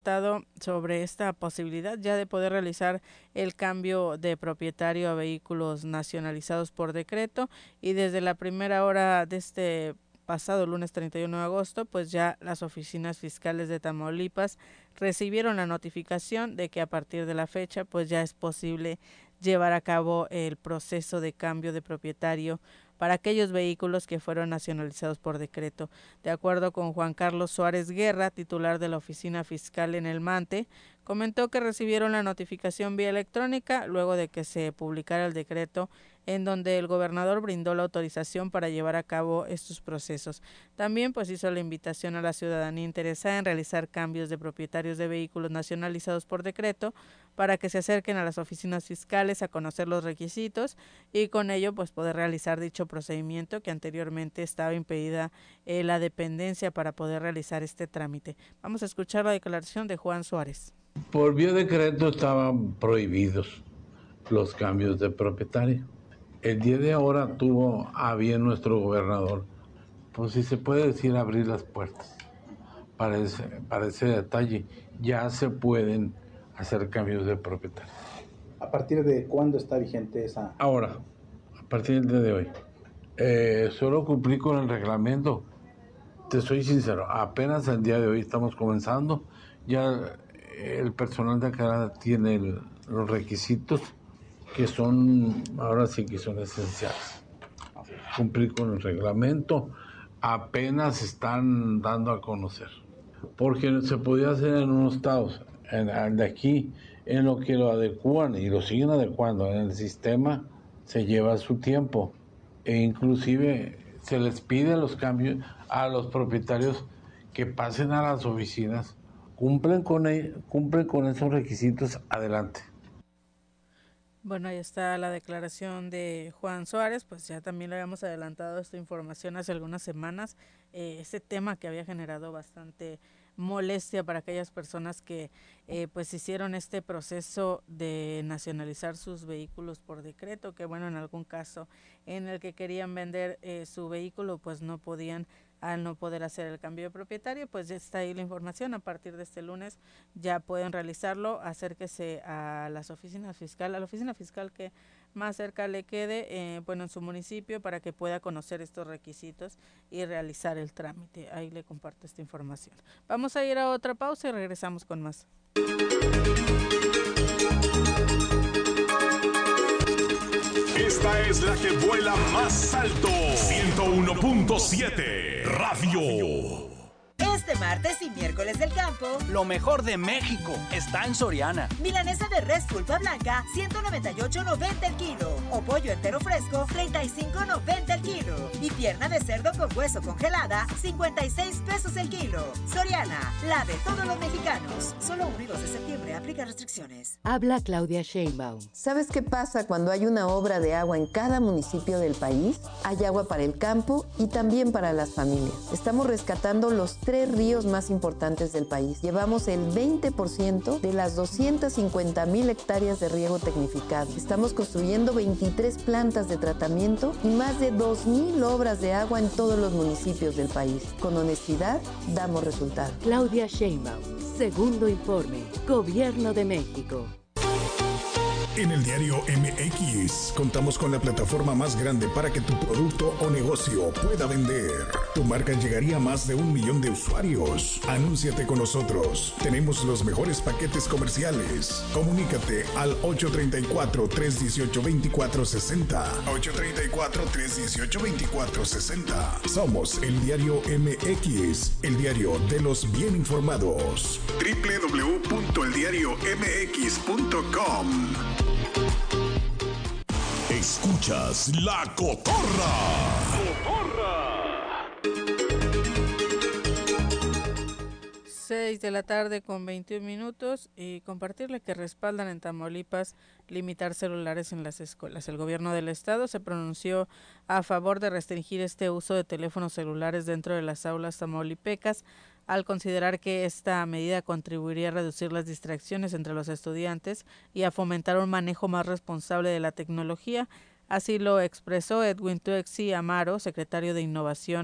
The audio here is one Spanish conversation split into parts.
sobre esta posibilidad ya de poder realizar el cambio de propietario a vehículos nacionalizados por decreto, y desde la primera hora de este pasado lunes 31 de agosto, pues ya las oficinas fiscales de Tamaulipas recibieron la notificación de que a partir de la fecha pues ya es posible llevar a cabo el proceso de cambio de propietario para aquellos vehículos que fueron nacionalizados por decreto. De acuerdo con Juan Carlos Suárez Guerra, titular de la oficina fiscal en El Mante, comentó que recibieron la notificación vía electrónica luego de que se publicara el decreto en donde el gobernador brindó la autorización para llevar a cabo estos procesos. También pues hizo la invitación a la ciudadanía interesada en realizar cambios de propietarios de vehículos nacionalizados por decreto para que se acerquen a las oficinas fiscales a conocer los requisitos y con ello pues poder realizar dicho procedimiento que anteriormente estaba impedida la dependencia para poder realizar este trámite. Vamos a escuchar la declaración de Juan Suárez. Por vía decreto estaban prohibidos los cambios de propietario. El día de ahora tuvo a bien nuestro gobernador, pues si se puede decir, abrir las puertas para ese detalle. Ya se pueden hacer cambios de propietario. ¿A partir de cuándo está vigente esa? Ahora, a partir del día de hoy. Solo cumplí con el reglamento. Te soy sincero, apenas el día de hoy estamos comenzando. Ya el personal de acá tiene los requisitos que son, ahora sí que son esenciales. Cumplir con el reglamento, apenas están dando a conocer. Porque se podía hacer en unos estados, de aquí, en lo que lo adecúan y lo siguen adecuando en el sistema, se lleva su tiempo. E inclusive se les pide los cambios a los propietarios que pasen a las oficinas, cumplen con esos requisitos, adelante. Bueno, ahí está la declaración de Juan Suárez, pues ya también le habíamos adelantado esta información hace algunas semanas, este tema que había generado bastante molestia para aquellas personas que pues hicieron este proceso de nacionalizar sus vehículos por decreto, que bueno, en algún caso en el que querían vender su vehículo pues no podían, al no poder hacer el cambio de propietario. Pues ya está ahí la información, a partir de este lunes ya pueden realizarlo. Acérquese a las oficinas fiscales, a la oficina fiscal que más cerca le quede, bueno, en su municipio, para que pueda conocer estos requisitos y realizar el trámite. Ahí le comparto esta información. Vamos a ir a otra pausa y regresamos con más. Esta es la que vuela más alto. 101.7 Radio. Este martes y miércoles del campo, lo mejor de México está en Soriana. Milanesa de res pulpa blanca, 198.90 el kilo. O pollo entero fresco, 35.90 el kilo. Y pierna de cerdo con hueso congelada, 56 pesos el kilo. Soriana, la de todos los mexicanos. Solo 1 y 2 de septiembre, aplica restricciones. Habla Claudia Sheinbaum. ¿Sabes qué pasa cuando hay una obra de agua en cada municipio del país? Hay agua para el campo y también para las familias. Estamos rescatando los 3 ríos más importantes del país. Llevamos el 20% de las 250,000 hectáreas de riego tecnificado. Estamos construyendo 23 plantas de tratamiento y más de 2,000 obras de agua en todos los municipios del país. Con honestidad, damos resultados. Claudia Sheinbaum, segundo informe, Gobierno de México. En el diario MX contamos con la plataforma más grande para que tu producto o negocio pueda vender. Tu marca llegaría a más de 1 millón de usuarios. Anúnciate con nosotros. Tenemos los mejores paquetes comerciales. Comunícate al 834-318-2460. 834-318-2460. Somos el diario MX, el diario de los bien informados. www.eldiariomx.com. Escuchas La Cotorra. ¡Cotorra! 6 de la tarde con 21 minutos y compartirle que respaldan en Tamaulipas limitar celulares en las escuelas. El gobierno del estado se pronunció a favor de restringir este uso de teléfonos celulares dentro de las aulas tamaulipecas, al considerar que esta medida contribuiría a reducir las distracciones entre los estudiantes y a fomentar un manejo más responsable de la tecnología. Así lo expresó Edwin Tuexi Amaro, secretario de Innovación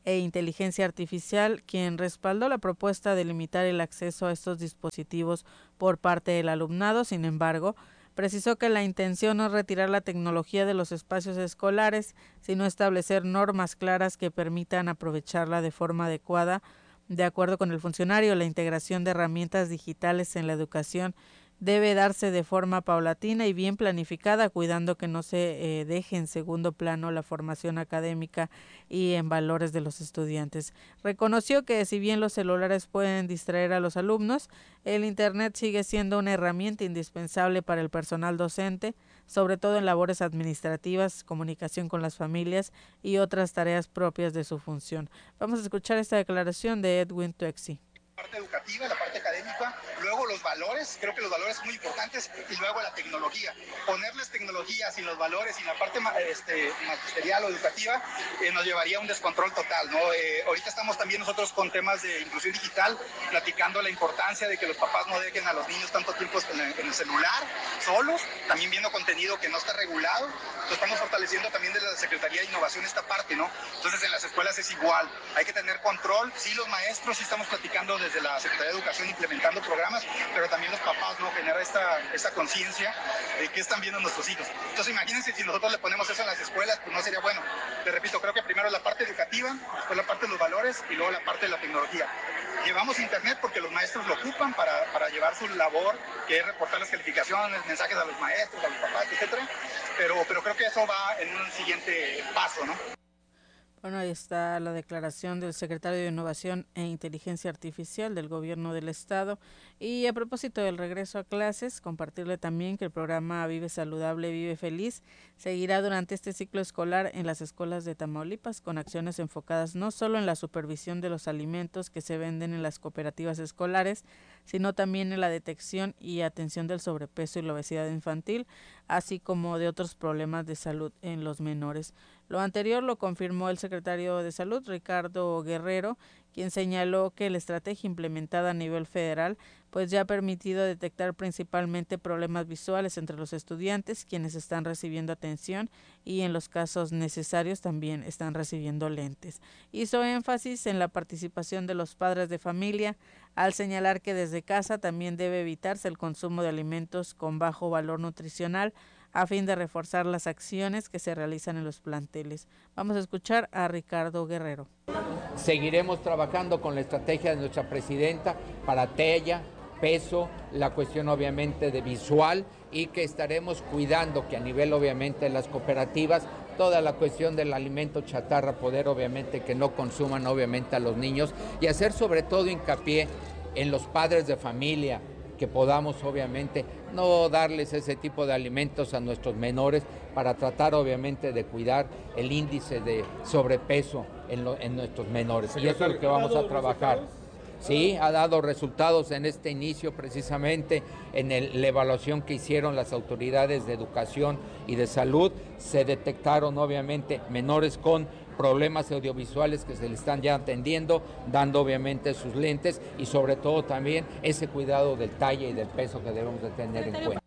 e Inteligencia Artificial, quien respaldó la propuesta de limitar el acceso a estos dispositivos por parte del alumnado. Sin embargo, precisó que la intención no es retirar la tecnología de los espacios escolares, sino establecer normas claras que permitan aprovecharla de forma adecuada. De acuerdo con el funcionario, la integración de herramientas digitales en la educación debe darse de forma paulatina y bien planificada, cuidando que no se deje en segundo plano la formación académica y en valores de los estudiantes. Reconoció que si bien los celulares pueden distraer a los alumnos, el Internet sigue siendo una herramienta indispensable para el personal docente, sobre todo en labores administrativas, comunicación con las familias y otras tareas propias de su función. Vamos a escuchar esta declaración de Edwin Tuexi. Parte educativa, la parte académica, luego los valores, creo que los valores son muy importantes, y luego la tecnología. Ponerles tecnología sin los valores, sin la parte magisterial o educativa, nos llevaría a un descontrol total, ¿no? Ahorita estamos también nosotros con temas de inclusión digital, platicando la importancia de que los papás no dejen a los niños tanto tiempo en el celular, solos, también viendo contenido que no está regulado. Entonces estamos fortaleciendo también desde la Secretaría de Innovación esta parte, ¿no? Entonces en las escuelas es igual, hay que tener control, sí los maestros, sí estamos platicando desde la Secretaría de Educación implementando programas, pero también los papás, ¿no? Generar esta conciencia de qué están viendo nuestros hijos. Entonces imagínense si nosotros le ponemos eso en las escuelas, pues no sería bueno. Te repito, creo que primero la parte educativa, después la parte de los valores y luego la parte de la tecnología. Llevamos internet porque los maestros lo ocupan para llevar su labor, que es reportar las calificaciones, mensajes a los maestros, a los papás, etcétera. Pero creo que eso va en un siguiente paso, ¿no? Bueno, ahí está la declaración del secretario de Innovación e Inteligencia Artificial del Gobierno del Estado. Y a propósito del regreso a clases, compartirle también que el programa Vive Saludable, Vive Feliz seguirá durante este ciclo escolar en las escuelas de Tamaulipas, con acciones enfocadas no solo en la supervisión de los alimentos que se venden en las cooperativas escolares, sino también en la detección y atención del sobrepeso y la obesidad infantil, así como de otros problemas de salud en los menores. Lo anterior lo confirmó el secretario de Salud, Ricardo Guerrero, quien señaló que la estrategia implementada a nivel federal pues ya ha permitido detectar principalmente problemas visuales entre los estudiantes, quienes están recibiendo atención y en los casos necesarios también están recibiendo lentes. Hizo énfasis en la participación de los padres de familia, al señalar que desde casa también debe evitarse el consumo de alimentos con bajo valor nutricional, a fin de reforzar las acciones que se realizan en los planteles. Vamos a escuchar a Ricardo Guerrero. Seguiremos trabajando con la estrategia de nuestra presidenta para talla, peso, la cuestión obviamente de visual, y que estaremos cuidando que a nivel obviamente de las cooperativas toda la cuestión del alimento chatarra, poder obviamente que no consuman obviamente a los niños, y hacer sobre todo hincapié en los padres de familia, que podamos obviamente no darles ese tipo de alimentos a nuestros menores para tratar obviamente de cuidar el índice de sobrepeso en nuestros menores. Y eso es lo que vamos a trabajar. Sí, ha dado resultados en este inicio precisamente en la evaluación que hicieron las autoridades de educación y de salud. Se detectaron obviamente menores con problemas audiovisuales que se le están ya atendiendo, dando obviamente sus lentes, y sobre todo también ese cuidado del talla y del peso que debemos de tener en cuenta.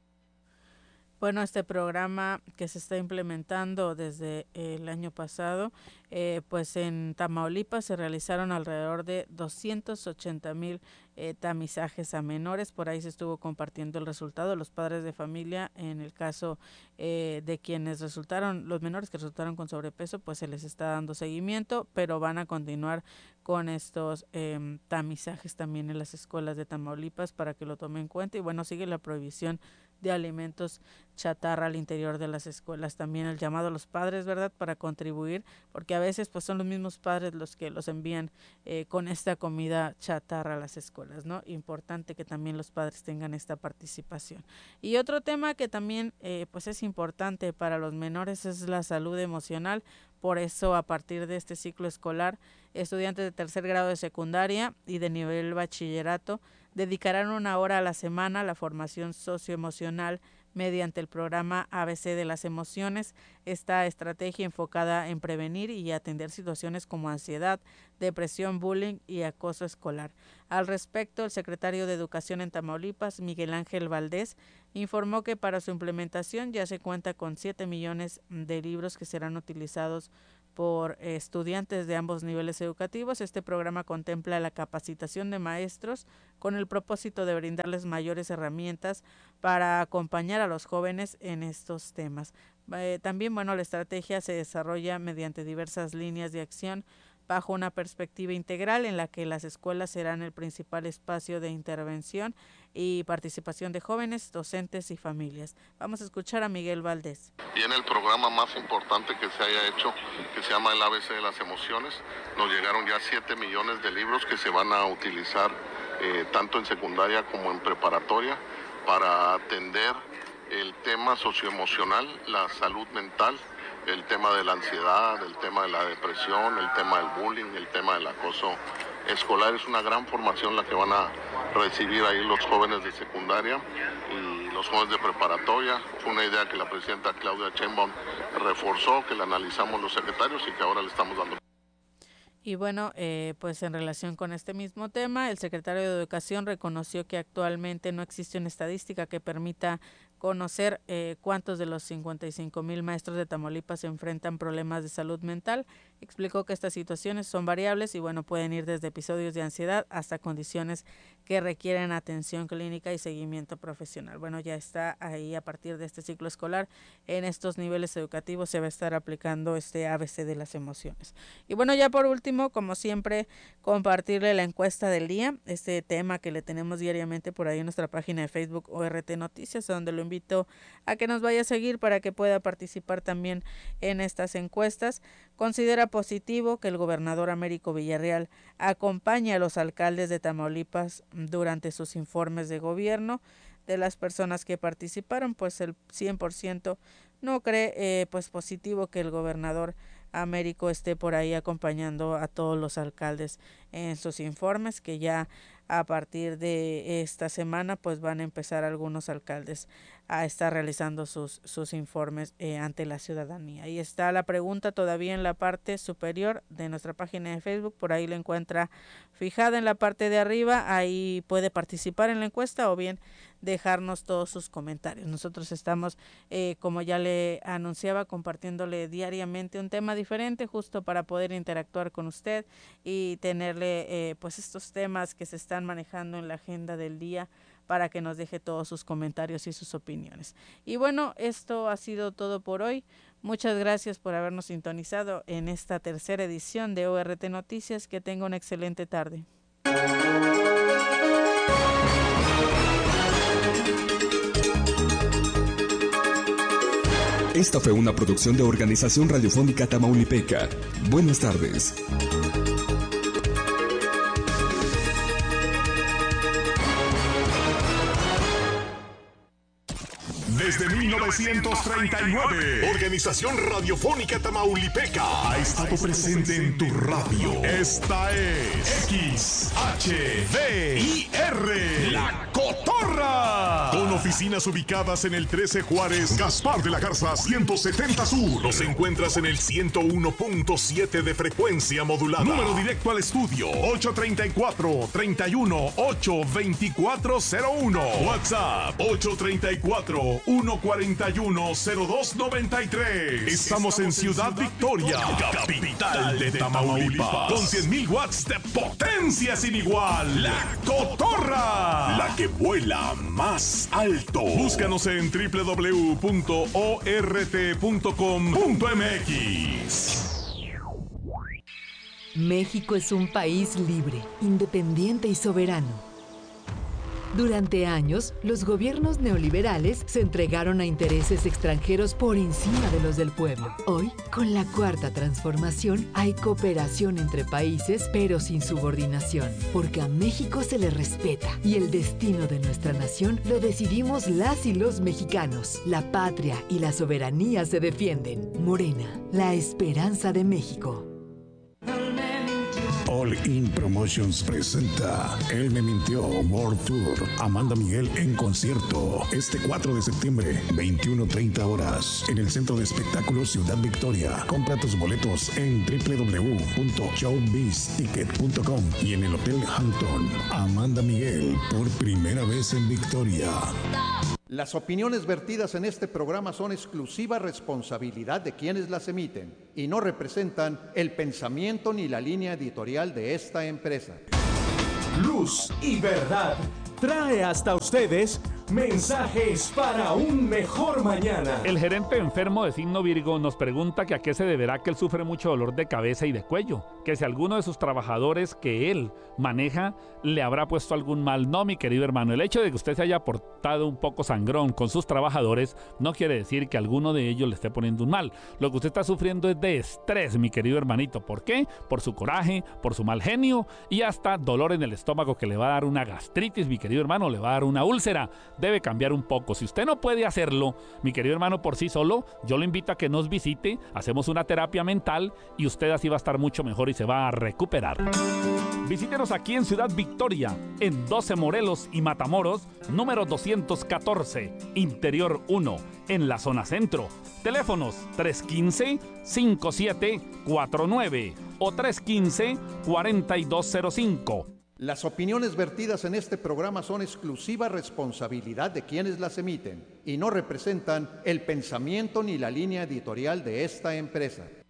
Bueno, este programa que se está implementando desde el año pasado, pues en Tamaulipas se realizaron alrededor de 280,000 tamizajes a menores. Por ahí se estuvo compartiendo el resultado. Los padres de familia, en el caso de quienes resultaron, los menores que resultaron con sobrepeso, pues se les está dando seguimiento, pero van a continuar con estos tamizajes también en las escuelas de Tamaulipas para que lo tomen en cuenta. Y bueno, sigue la prohibición de alimentos chatarra al interior de las escuelas. También el llamado a los padres, ¿verdad?, para contribuir, porque a veces pues son los mismos padres los que los envían con esta comida chatarra a las escuelas, ¿no? Importante que también los padres tengan esta participación. Y otro tema que también pues es importante para los menores es la salud emocional. Por eso, a partir de este ciclo escolar, estudiantes de tercer grado de secundaria y de nivel bachillerato dedicarán 1 hora a la semana a la formación socioemocional mediante el programa ABC de las emociones. Esta estrategia enfocada en prevenir y atender situaciones como ansiedad, depresión, bullying y acoso escolar. Al respecto, el secretario de Educación en Tamaulipas, Miguel Ángel Valdés, informó que para su implementación ya se cuenta con 7 millones de libros que serán utilizados por estudiantes de ambos niveles educativos. Este programa contempla la capacitación de maestros con el propósito de brindarles mayores herramientas para acompañar a los jóvenes en estos temas. También, la estrategia se desarrolla mediante diversas líneas de acción bajo una perspectiva integral en la que las escuelas serán el principal espacio de intervención y participación de jóvenes, docentes y familias. Vamos a escuchar a Miguel Valdés. Viene el programa más importante que se haya hecho, que se llama el ABC de las emociones. Nos llegaron ya 7 millones de libros que se van a utilizar tanto en secundaria como en preparatoria para atender el tema socioemocional, la salud mental, el tema de la ansiedad, el tema de la depresión, el tema del bullying, el tema del acoso escolar. Es una gran formación la que van a recibir ahí los jóvenes de secundaria y los jóvenes de preparatoria. Fue una idea que la presidenta Claudia Sheinbaum reforzó, que la analizamos los secretarios y que ahora le estamos dando. Y pues en relación con este mismo tema, el secretario de Educación reconoció que actualmente no existe una estadística que permita conocer cuántos de los 55,000 maestros de Tamaulipas enfrentan problemas de salud mental. Explicó que estas situaciones son variables y pueden ir desde episodios de ansiedad hasta condiciones que requieren atención clínica y seguimiento profesional. Ya está ahí a partir de este ciclo escolar. En estos niveles educativos se va a estar aplicando este ABC de las emociones. Y ya por último, como siempre, compartirle la encuesta del día, este tema que le tenemos diariamente por ahí en nuestra página de Facebook ORT Noticias, donde lo invito a que nos vaya a seguir para que pueda participar también en estas encuestas. Considera positivo que el gobernador Américo Villarreal acompañe a los alcaldes de Tamaulipas durante sus informes de gobierno. De las personas que participaron, pues el 100% no cree positivo que el gobernador Américo esté por ahí acompañando a todos los alcaldes en sus informes, que ya a partir de esta semana pues van a empezar algunos alcaldes a estar realizando sus informes ante la ciudadanía. Ahí está la pregunta todavía en la parte superior de nuestra página de Facebook, por ahí la encuentra fijada en la parte de arriba, ahí puede participar en la encuesta o bien dejarnos todos sus comentarios. Nosotros estamos, como ya le anunciaba, compartiéndole diariamente un tema diferente justo para poder interactuar con usted y tenerle pues estos temas que se están manejando en la agenda del día para que nos deje todos sus comentarios y sus opiniones. Y esto ha sido todo por hoy. Muchas gracias por habernos sintonizado en esta tercera edición de ORT Noticias. Que tenga una excelente tarde. Esta fue una producción de Organización Radiofónica Tamaulipeca. Buenas tardes. Desde 1939, Organización Radiofónica Tamaulipeca ha estado presente en tu radio. Esta es XHVIR, La Cotorra. Con oficinas ubicadas en el 13 Juárez, Gaspar de la Garza 170 Sur. Nos encuentras en el 101.7 de frecuencia modulada. Número directo al estudio 834-31-82401. WhatsApp 834-141-0293. Estamos en Ciudad Victoria, capital de Tamaulipas, con 100,000 watts de potencia sin igual. La Cotorra, la que vuela más alto. Búscanos en www.ort.com.mx. México es un país libre, independiente y soberano. Durante años, los gobiernos neoliberales se entregaron a intereses extranjeros por encima de los del pueblo. Hoy, con la Cuarta Transformación, hay cooperación entre países, pero sin subordinación, porque a México se le respeta y el destino de nuestra nación lo decidimos las y los mexicanos. La patria y la soberanía se defienden. Morena, la esperanza de México. All In Promotions presenta Él me mintió World Tour. Amanda Miguel en concierto este 4 de septiembre, 21:30 horas, en el Centro de Espectáculos Ciudad Victoria. Compra tus boletos en www.showbizticket.com y en el Hotel Hampton. Amanda Miguel, por primera vez en Victoria. Las opiniones vertidas en este programa son exclusiva responsabilidad de quienes las emiten y no representan el pensamiento ni la línea editorial de esta empresa. Luz y Verdad trae hasta ustedes mensajes para un mejor mañana. El gerente enfermo de signo Virgo nos pregunta que a qué se deberá que él sufre mucho dolor de cabeza y de cuello, que si alguno de sus trabajadores que él maneja le habrá puesto algún mal. No, mi querido hermano, el hecho de que usted se haya portado un poco sangrón con sus trabajadores no quiere decir que alguno de ellos le esté poniendo un mal. Lo que usted está sufriendo es de estrés, mi querido hermanito. ¿Por qué? Por su coraje, por su mal genio y hasta dolor en el estómago que le va a dar una gastritis, mi querido hermano, le va a dar una úlcera. Debe cambiar un poco. Si usted no puede hacerlo, mi querido hermano, por sí solo, yo lo invito a que nos visite, hacemos una terapia mental y usted así va a estar mucho mejor y se va a recuperar. Visítenos aquí en Ciudad Victoria, en 12 Morelos y Matamoros, número 214, Interior 1, en la zona centro. Teléfonos 315-5749 o 315-4205. Las opiniones vertidas en este programa son exclusiva responsabilidad de quienes las emiten y no representan el pensamiento ni la línea editorial de esta empresa.